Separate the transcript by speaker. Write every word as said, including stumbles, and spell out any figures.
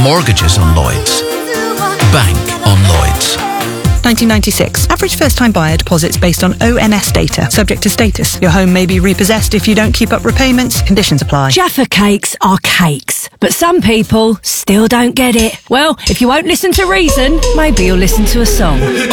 Speaker 1: Mortgages on Lloyds. Bank on Lloyds.
Speaker 2: nineteen ninety-six. Average first-time buyer deposits based on O N S data. Subject to status. Your home may be repossessed if you don't keep up repayments. Conditions apply.
Speaker 3: Jaffa cakes are cakes, but some people still don't get it. Well, if you won't listen to reason, maybe you'll listen to a song.